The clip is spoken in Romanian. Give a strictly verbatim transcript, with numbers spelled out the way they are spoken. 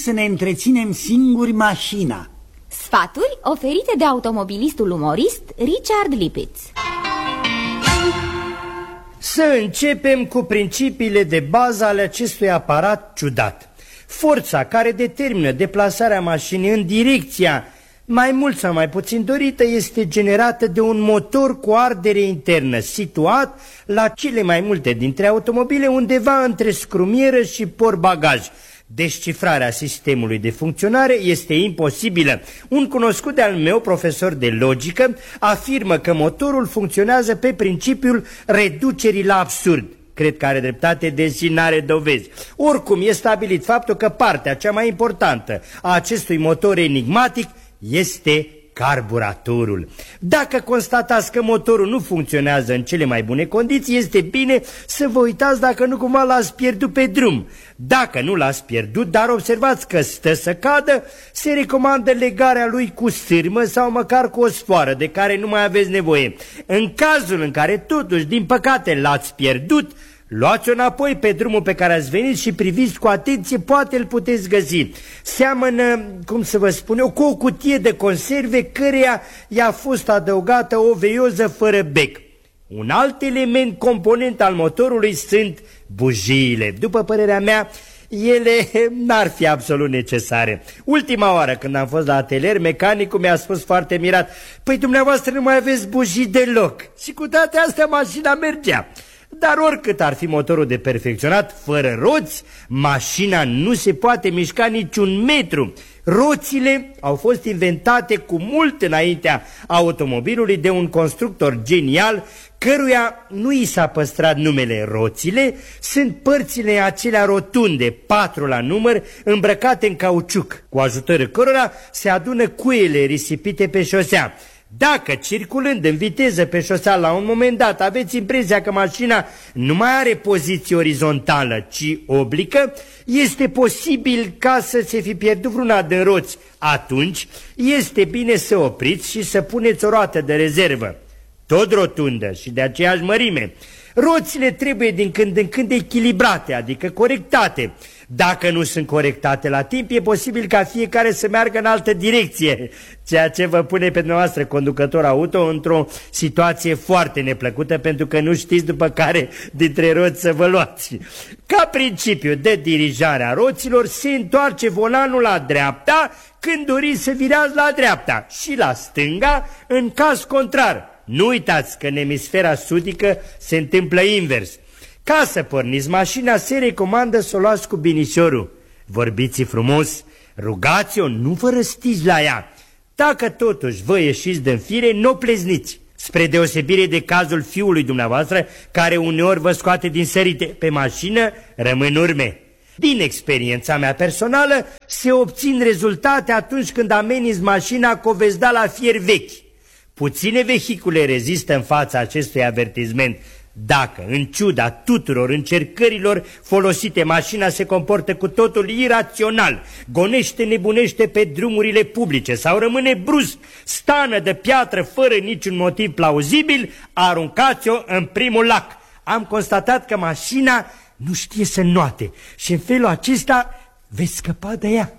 să ne întreținem singuri mașina. Sfaturi oferite de automobilistul umorist Richard Lipitz. Să începem cu principiile de bază ale acestui aparat ciudat. Forța care determină deplasarea mașinii în direcția mai mult sau mai puțin dorită este generată de un motor cu ardere internă situat la cele mai multe dintre automobile undeva între scrumieră și portbagaj. Descifrarea sistemului de funcționare este imposibilă. Un cunoscut de-al meu, profesor de logică, afirmă că motorul funcționează pe principiul reducerii la absurd. Cred că are dreptate, deși n-are dovezi. Oricum, e stabilit faptul că partea cea mai importantă a acestui motor enigmatic este carburatorul. Dacă constatați că motorul nu funcționează în cele mai bune condiții, este bine să vă uitați dacă nu cumva l-ați pierdut pe drum. Dacă nu l-ați pierdut, dar observați că stă să cadă, se recomandă legarea lui cu sârmă sau măcar cu o sfoară de care nu mai aveți nevoie. În cazul în care totuși, din păcate, l-ați pierdut, luați-o înapoi pe drumul pe care ați venit și priviți cu atenție, poate îl puteți găsi. Seamănă, cum să vă spun eu, cu o cutie de conserve căreia i-a fost adăugată o veioză fără bec. Un alt element component al motorului sunt bujiile. După părerea mea, ele n-ar fi absolut necesare. Ultima oară când am fost la atelier, mecanicul mi-a spus foarte mirat: păi dumneavoastră nu mai aveți bujii deloc. Și cu toate astea mașina mergea. Dar oricât ar fi motorul de perfecționat, fără roți, mașina nu se poate mișca niciun metru. Roțile au fost inventate cu mult înaintea automobilului de un constructor genial, căruia nu i s-a păstrat numele. Roțile sunt părțile acelea rotunde, patru la număr, îmbrăcate în cauciuc, cu ajutorul cărora se adună cuiele risipite pe șosea. Dacă, circulând în viteză pe șosea, la un moment dat aveți impresia că mașina nu mai are poziție orizontală, ci oblică, este posibil ca să se fi pierdut vreuna din roți. Atunci este bine să opriți și să puneți o roată de rezervă, tot rotundă și de aceeași mărime. Roțile trebuie din când în când echilibrate, adică corectate. Dacă nu sunt corectate la timp, e posibil ca fiecare să meargă în altă direcție, ceea ce vă pune pe dumneavoastră, conducător auto, într-o situație foarte neplăcută, pentru că nu știți după care dintre roți să vă luați. Ca principiu de dirijare a roților, se întoarce volanul la dreapta când doriți să virați la dreapta și la stânga în caz contrar. Nu uitați că în emisfera sudică se întâmplă invers. Ca să porniți mașina, se recomandă să o luați cu binișorul. Vorbiți frumos, rugați-o, nu vă răstiți la ea. Dacă totuși vă ieșiți din fire, nu o plezniți, spre deosebire de cazul fiului dumneavoastră, care uneori vă scoate din sărite. Pe mașină rămân urme. Din experiența mea personală, se obțin rezultate atunci când ameniți mașina cu o veți da la fier vechi. Puține vehicule rezistă în fața acestui avertisment. Dacă, în ciuda tuturor încercărilor folosite, mașina se comportă cu totul irațional, gonește, nebunește pe drumurile publice sau rămâne brusc stană de piatră fără niciun motiv plauzibil, aruncați-o în primul lac. Am constatat că mașina nu știe să înnoate și în felul acesta veți scăpa de ea.